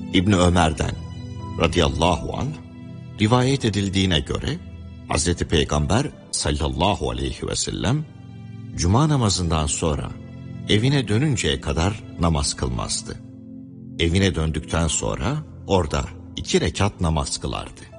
İbn Ömer'den radıyallahu anh rivayet edildiğine göre Hazreti Peygamber sallallahu aleyhi ve sellem cuma namazından sonra evine dönünceye kadar namaz kılmazdı. Evine döndükten sonra orada 2 rekat namaz kılardı.